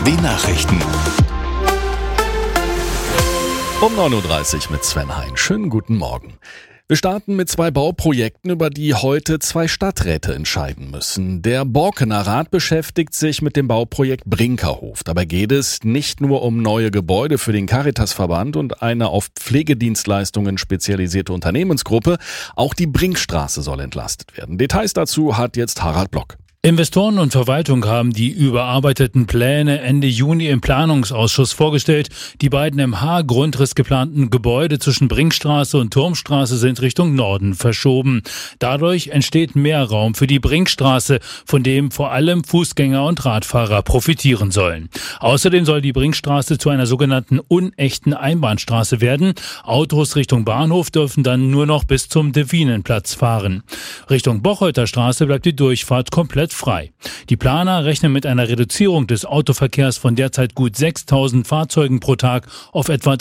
Nachrichten. Um 9.30 Uhr mit Sven Hein. Schönen guten Morgen. Wir starten mit 2 Bauprojekten, über die heute 2 Stadträte entscheiden müssen. Der Borkener Rat beschäftigt sich mit dem Bauprojekt Brinkerhof. Dabei geht es nicht nur um neue Gebäude für den Caritasverband und eine auf Pflegedienstleistungen spezialisierte Unternehmensgruppe. Auch die Brinkstraße soll entlastet werden. Details dazu hat jetzt Harald Block. Investoren und Verwaltung haben die überarbeiteten Pläne Ende Juni im Planungsausschuss vorgestellt. Die beiden im H-Grundriss geplanten Gebäude zwischen Brinkstraße und Turmstraße sind Richtung Norden verschoben. Dadurch entsteht mehr Raum für die Brinkstraße, von dem vor allem Fußgänger und Radfahrer profitieren sollen. Außerdem soll die Brinkstraße zu einer sogenannten unechten Einbahnstraße werden. Autos Richtung Bahnhof dürfen dann nur noch bis zum Devinenplatz fahren. Richtung Bocholter Straße bleibt die Durchfahrt komplett frei. Die Planer rechnen mit einer Reduzierung des Autoverkehrs von derzeit gut 6.000 Fahrzeugen pro Tag auf etwa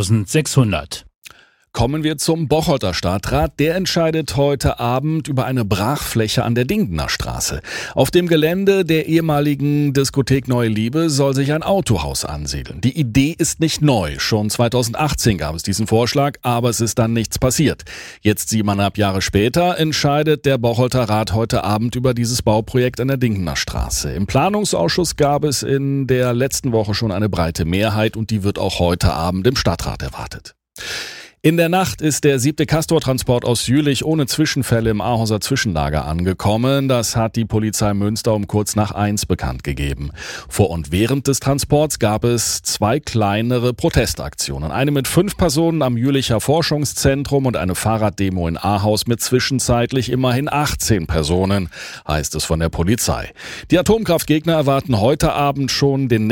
3.600. Kommen wir zum Bocholter Stadtrat. Der entscheidet heute Abend über eine Brachfläche an der Dingener Straße. Auf dem Gelände der ehemaligen Diskothek Neue Liebe soll sich ein Autohaus ansiedeln. Die Idee ist nicht neu. Schon 2018 gab es diesen Vorschlag, aber es ist dann nichts passiert. Jetzt 7,5 Jahre später entscheidet der Bocholter Rat heute Abend über dieses Bauprojekt an der Dingener Straße. Im Planungsausschuss gab es in der letzten Woche schon eine breite Mehrheit und die wird auch heute Abend im Stadtrat erwartet. In der Nacht ist der 7. Castor-Transport aus Jülich ohne Zwischenfälle im Ahauser Zwischenlager angekommen. Das hat die Polizei Münster um kurz nach 1 bekannt gegeben. Vor und während des Transports gab es 2 kleinere Protestaktionen. Eine mit 5 Personen am Jülicher Forschungszentrum und eine Fahrraddemo in Ahaus mit zwischenzeitlich immerhin 18 Personen, heißt es von der Polizei. Die Atomkraftgegner erwarten heute Abend schon den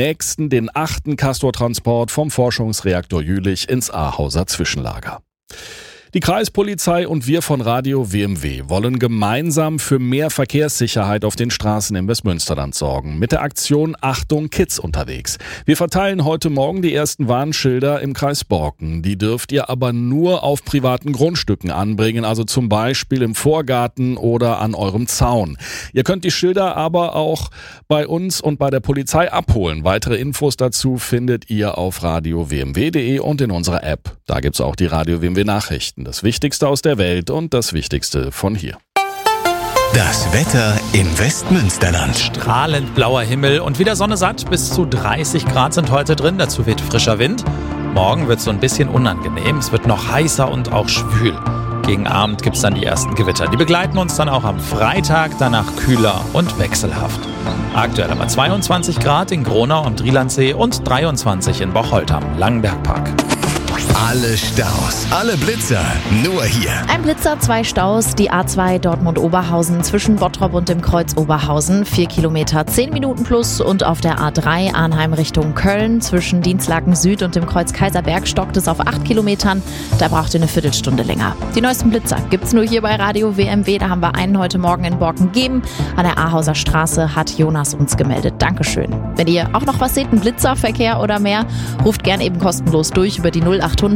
8. Castor-Transport vom Forschungsreaktor Jülich ins Ahauser Zwischenlager. Die Kreispolizei und wir von Radio WMW wollen gemeinsam für mehr Verkehrssicherheit auf den Straßen im Westmünsterland sorgen. Mit der Aktion Achtung Kids unterwegs. Wir verteilen heute Morgen die ersten Warnschilder im Kreis Borken. Die dürft ihr aber nur auf privaten Grundstücken anbringen, also zum Beispiel im Vorgarten oder an eurem Zaun. Ihr könnt die Schilder aber auch bei uns und bei der Polizei abholen. Weitere Infos dazu findet ihr auf radiowmw.de und in unserer App. Da gibt's auch die Radio WMW Nachrichten. Das Wichtigste aus der Welt und das Wichtigste von hier. Das Wetter im Westmünsterland. Strahlend blauer Himmel und wieder Sonne satt. Bis zu 30 Grad sind heute drin. Dazu weht frischer Wind. Morgen wird es so ein bisschen unangenehm. Es wird noch heißer und auch schwül. Gegen Abend gibt es dann die ersten Gewitter. Die begleiten uns dann auch am Freitag, danach kühler und wechselhaft. Aktuell haben wir 22 Grad in Gronau am Drielandsee und 23 in Bocholter am Langenbergpark. Alle Staus, alle Blitzer, nur hier. Ein Blitzer, 2 Staus, die A2 Dortmund-Oberhausen zwischen Bottrop und dem Kreuz Oberhausen, 4 Kilometer, 10 Minuten plus, und auf der A3 Arnheim Richtung Köln zwischen Dienstlaken Süd und dem Kreuz Kaiserberg stockt es auf 8 Kilometern, da braucht ihr eine Viertelstunde länger. Die neuesten Blitzer gibt's nur hier bei Radio WMW, da haben wir einen heute Morgen in Borken gegeben. An der Ahauser Straße hat Jonas uns gemeldet. Dankeschön. Wenn ihr auch noch was seht, ein Blitzerverkehr oder mehr, ruft gern eben kostenlos durch über die 0800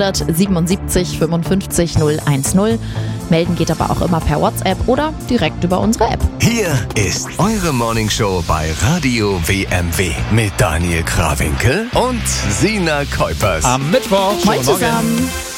77 55 010. Melden geht aber auch immer per WhatsApp oder direkt über unsere App. Hier ist eure Morningshow bei Radio WMW mit Daniel Krawinkel und Sina Kuipers. Am Mittwoch. Moin zusammen.